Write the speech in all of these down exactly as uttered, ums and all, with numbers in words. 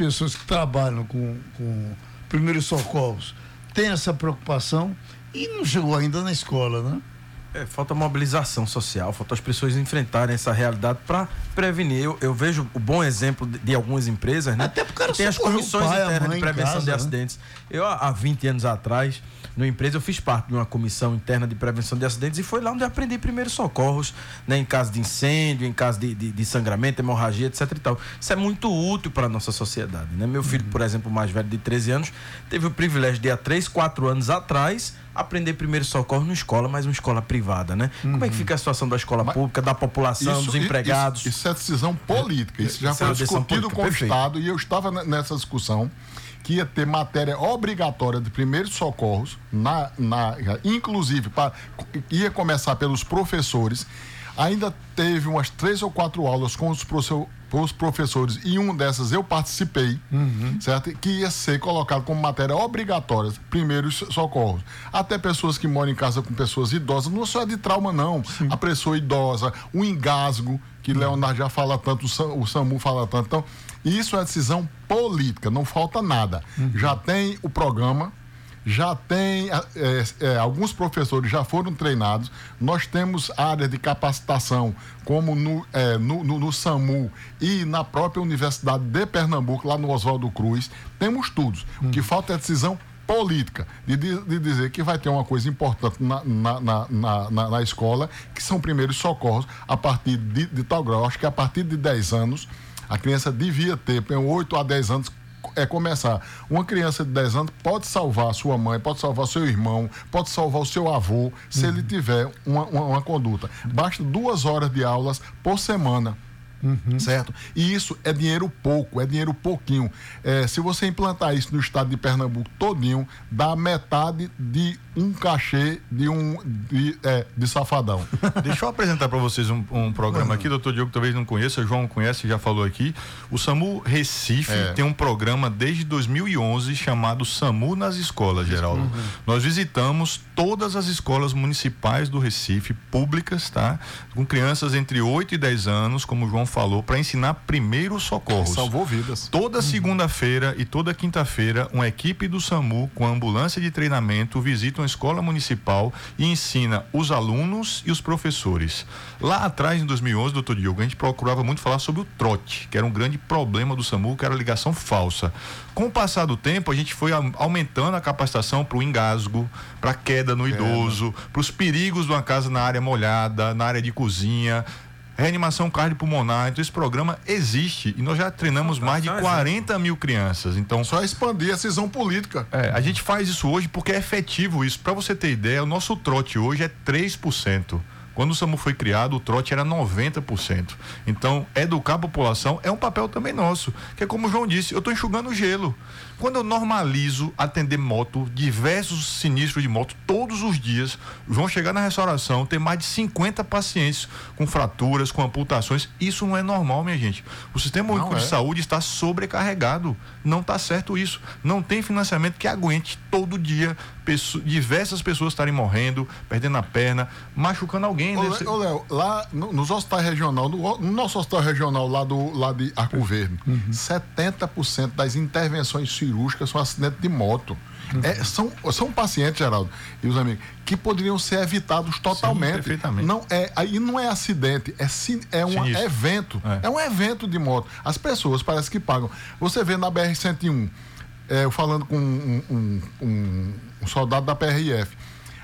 pessoas que trabalham com, com primeiros socorros têm essa preocupação e não chegou ainda na escola, né? É, falta mobilização social, falta as pessoas enfrentarem essa realidade para prevenir. Eu, eu vejo o bom exemplo de, de algumas empresas, né? Até porque o cara tem as comissões pai, internas de prevenção casa, de né? acidentes. Eu, há vinte anos atrás, numa empresa, eu fiz parte de uma comissão interna de prevenção de acidentes e foi lá onde eu aprendi primeiros socorros, né? Em caso de incêndio, em caso de, de, de sangramento, hemorragia, etc e tal. Isso é muito útil para a nossa sociedade, né? Meu filho, por exemplo, mais velho de treze anos, teve o privilégio de há três, quatro anos atrás aprender primeiro socorro numa escola, mas uma escola privada, né? Uhum. Como é que fica a situação da escola mas pública, da população, isso, dos empregados? Isso, isso é decisão política, isso já isso foi é discutido política, com perfeito. o Estado e eu estava nessa discussão que ia ter matéria obrigatória de primeiros socorros, na, na, inclusive pra, ia começar pelos professores. Ainda teve umas três ou quatro aulas com os professores os professores, e um dessas eu participei, uhum. certo? Que ia ser colocado como matéria obrigatória, primeiros socorros. Até pessoas que moram em casa com pessoas idosas, não só é de trauma, não. Sim. A pessoa idosa, o engasgo, que uhum. Leonardo já fala tanto, o SAMU fala tanto. Então, isso é decisão política, não falta nada. Uhum. Já tem o programa, já tem, é, é, alguns professores já foram treinados, nós temos áreas de capacitação, como no, é, no, no, no SAMU e na própria Universidade de Pernambuco, lá no Oswaldo Cruz, temos tudo. Hum. O que falta é decisão política, de, de dizer que vai ter uma coisa importante na, na, na, na, na, na escola, que são primeiros socorros, a partir de, de tal grau. Acho que a partir de dez anos, a criança devia ter, oito a dez anos, é começar. Uma criança de dez anos pode salvar a sua mãe, pode salvar seu irmão, pode salvar o seu avô, se uhum. ele tiver uma, uma, uma conduta. Basta duas horas de aulas por semana. Uhum. Certo? E isso é dinheiro pouco, é dinheiro pouquinho. É, se você implantar isso no estado de Pernambuco todinho, dá metade de um cachê de um de, é, de safadão. Deixa eu apresentar para vocês um, um programa uhum. aqui, doutor Diogo talvez não conheça, o João conhece, já falou aqui. O SAMU Recife é. tem um programa desde dois mil e onze chamado SAMU nas Escolas, Geraldo. Uhum. Nós visitamos todas as escolas municipais do Recife, públicas, tá? Com crianças entre oito e dez anos, como o João falou, para ensinar primeiros socorros. Salvou vidas. Toda uhum. segunda-feira e toda quinta-feira, uma equipe do SAMU com ambulância de treinamento visita uma escola municipal e ensina os alunos e os professores. Lá atrás, em dois mil e onze, doutor Diogo, a gente procurava muito falar sobre o trote, que era um grande problema do SAMU, que era a ligação falsa. Com o passar do tempo, a gente foi aumentando a capacitação para o engasgo, para a queda no idoso, para os perigos de uma casa na área molhada, na área de cozinha, reanimação cardiopulmonar. Então esse programa existe e nós já treinamos ah, mais de quarenta mil crianças. Então só expandir a decisão política. É, a gente faz isso hoje porque é efetivo isso. Para você ter ideia, o nosso trote hoje é três por cento. Quando o SAMU foi criado, o trote era noventa por cento. Então, educar a população é um papel também nosso. Que é como o João disse, eu estou enxugando gelo. Quando eu normalizo atender moto, diversos sinistros de moto, todos os dias, vão chegar na restauração, ter mais de cinquenta pacientes com fraturas, com amputações. Isso não é normal, minha gente. O Sistema Único é. de Saúde está sobrecarregado. Não está certo isso. Não tem financiamento que aguente todo dia pessoas, diversas pessoas estarem morrendo, perdendo a perna, machucando alguém. Ô, Léo, ô, Léo, lá no, nos hospitais regionais, no, no nosso hospital regional lá, do, lá de Arco Verde, uhum. setenta por cento das intervenções cirúrgicas são acidentes de moto. Uhum. É, são, são pacientes, Geraldo e os amigos, que poderiam ser evitados totalmente. Sim, perfeitamente. Não é, aí não é acidente, é, é um Sinistro. evento. É. é um evento de moto. As pessoas parece que pagam. Você vê na B R cento e um, é, eu falando com um, um, um, um soldado da P R F.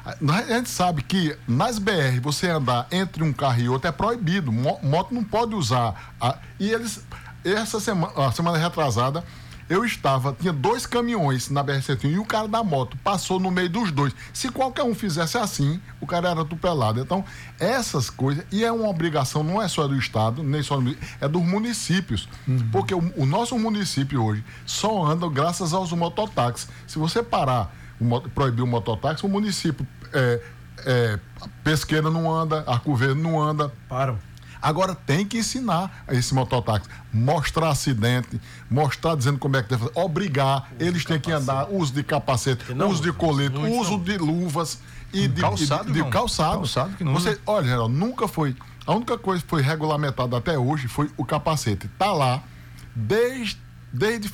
A gente sabe que nas B R você andar entre um carro e outro é proibido. Moto não pode usar. A, e eles, essa semana, a semana retrasada, eu estava, tinha dois caminhões na B R cento e um e o cara da moto passou no meio dos dois. Se qualquer um fizesse assim, o cara era atropelado. Então, essas coisas, e é uma obrigação, não é só do Estado, nem só do, é dos municípios. Uhum. Porque o, o nosso município hoje só anda graças aos mototáxis. Se você parar, o, proibir o mototáxi, o município é, é, Pesqueira não anda, Arco Verde não anda. Param. Agora tem que ensinar esse mototáxi, mostrar acidente, mostrar dizendo como é que deve fazer, obrigar, uso eles têm que andar, uso de capacete, não, uso de colete, uso não. de luvas e de calçado. De, de, de calçado. calçado que não Você, usa. Olha, Geraldo, nunca foi. A única coisa que foi regulamentada até hoje foi o capacete. Tá lá desde, desde